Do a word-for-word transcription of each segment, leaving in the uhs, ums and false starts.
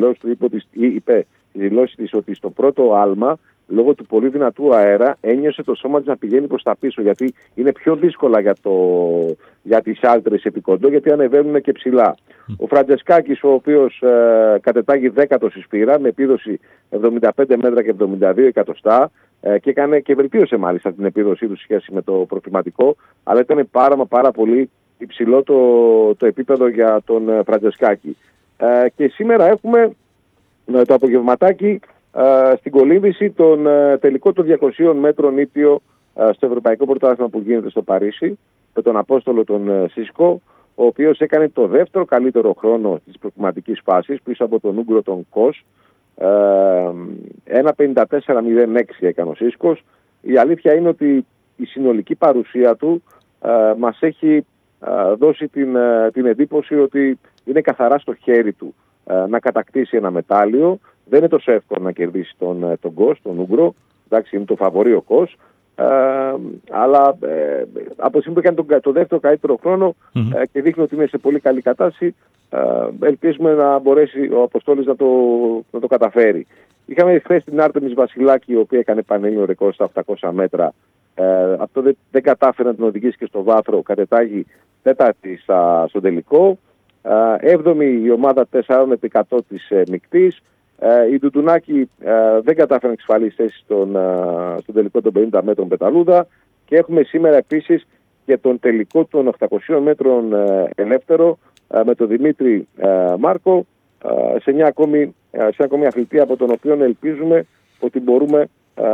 δηλώσεις του είπε, ότι, είπε στη δηλώση της ότι στο πρώτο άλμα, λόγω του πολύ δυνατού αέρα, ένιωσε το σώμα της να πηγαίνει προς τα πίσω, γιατί είναι πιο δύσκολα για, το, για τις άλτρες επί κοντό, γιατί ανεβαίνουν και ψηλά. Mm. Ο Φραντζεσκάκης, ο οποίος ε, κατετάγει δέκατο στη σφύρα, με επίδοση εβδομήντα πέντε μέτρα και εβδομήντα δύο εκατοστά, ε, και, έκανε, και βελτίωσε μάλιστα την επίδοσή του σχέση με το προκριματικό, αλλά ήταν πάρα, πάρα πολύ υψηλό το, το επίπεδο για τον ε, Φραντζεσκάκη. Ε, και σήμερα έχουμε ε, το απογευματάκι Uh, στην κολύμβηση τον uh, τελικό των διακοσίων μέτρων νήπιο uh, στο Ευρωπαϊκό Πρωτάθλημα που γίνεται στο Παρίσι, με τον Απόστολο τον uh, Σίσκο, ο οποίος έκανε το δεύτερο καλύτερο χρόνο της προκριματικής φάσης πίσω από τον Ούγκρο τον Κος. uh, ένα πενήντα τέσσερα μηδέν έξι έκανε ο Σίσκος. Η αλήθεια είναι ότι η συνολική παρουσία του uh, μας έχει uh, δώσει την, uh, την εντύπωση ότι είναι καθαρά στο χέρι του uh, να κατακτήσει ένα μετάλλιο. Δεν είναι τόσο εύκολο να κερδίσει τον, τον Κος, τον Ούγκρο. Εντάξει, είναι το φαβορί ο Κος. Ε, αλλά ε, από τη στιγμή που έκανε το, το δεύτερο καλύτερο χρόνο mm-hmm. ε, και δείχνει ότι είναι σε πολύ καλή κατάσταση, ε, ελπίζουμε να μπορέσει ο Αποστόλης να το, να το καταφέρει. Είχαμε χθες την Άρτεμις Βασιλάκη, η οποία έκανε πανελλήνιο ρεκόρ στα οκτακόσια μέτρα. Ε, αυτό δεν, δεν κατάφερε να την οδηγήσει και στο βάθρο. Κατετάγει τέταρτη στον τελικό. Ε, έβδομη η ομάδα τέσσερα επί εκατό της ε, μεικτής. Uh, η Ντουντουνάκη uh, δεν κατάφερε να εξασφαλίσει θέση στον, uh, στον τελικό των πενήντα μέτρων πεταλούδα, και έχουμε σήμερα επίσης και τον τελικό των οκτακοσίων μέτρων uh, ελεύθερο uh, με τον Δημήτρη uh, Μάρκο uh, σε μια ακόμη, uh, σε μια ακόμη αθλητή από τον οποίο ελπίζουμε ότι μπορούμε uh,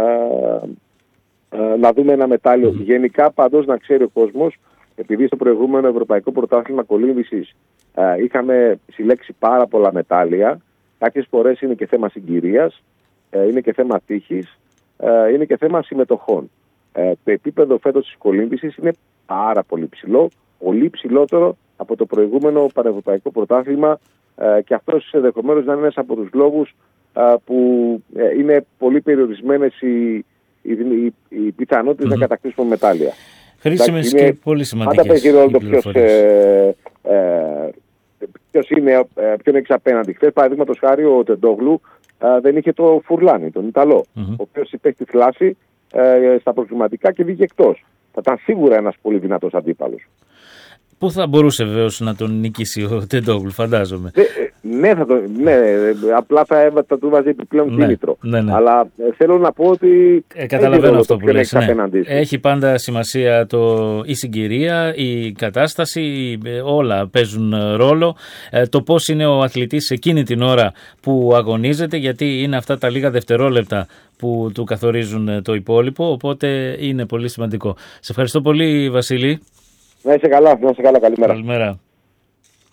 uh, να δούμε ένα μετάλλιο. Mm-hmm. Γενικά πάντως να ξέρει ο κόσμος, επειδή στο προηγούμενο Ευρωπαϊκό Πρωτάθλημα Κολύμβησης uh, είχαμε συλλέξει πάρα πολλά μετάλλια. Κάποιες φορές είναι και θέμα συγκυρίας, είναι και θέμα τύχης, είναι και θέμα συμμετοχών. Το επίπεδο φέτος της κολύμβησης είναι πάρα πολύ ψηλό, πολύ ψηλότερο από το προηγούμενο Πανευρωπαϊκό Πρωτάθλημα, και αυτός ενδεχομένως να είναι ένας από τους λόγους που είναι πολύ περιορισμένες οι, οι, οι, οι πιθανότητες mm-hmm. να κατακτήσουμε μετάλλια. Χρήσιμες και πολύ σημαντικές. Πάντα παίζει ρόλο το ποιος... Ε, ε, Ποιος είναι, ποιον έχεις απέναντι. Χθες, παραδείγματος χάρη, ο Τεντόγλου α, δεν είχε το Φουρλάνι, τον Ιταλό, mm-hmm. ο οποίος υπέχει τη θλάση ε, στα προκριματικά και βγήκε εκτός. Θα ήταν σίγουρα ένας πολύ δυνατός αντίπαλος. Πού θα μπορούσε βεβαίως να τον νικήσει ο Τεντόγλου, φαντάζομαι. Ε, ναι, θα το, ναι, απλά θα, θα του βάζει επιπλέον ναι, κίνητρο. Ναι, ναι. Αλλά ε, θέλω να πω ότι... Ε, καταλαβαίνω αυτό που λες. Ναι. Έχει, έχει πάντα σημασία το, η συγκυρία, η κατάσταση, όλα παίζουν ρόλο. Ε, το πώς είναι ο αθλητής εκείνη την ώρα που αγωνίζεται, γιατί είναι αυτά τα λίγα δευτερόλεπτα που του καθορίζουν το υπόλοιπο, οπότε είναι πολύ σημαντικό. Σε ευχαριστώ πολύ, Βασίλη. Να είσαι καλά, να είσαι καλά, καλημέρα. Καλημέρα.